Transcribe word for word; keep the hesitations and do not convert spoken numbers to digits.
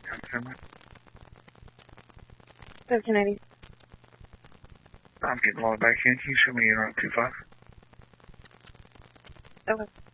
thirteen ninety. I'm getting logged back in. Can you show me your two five? Okay.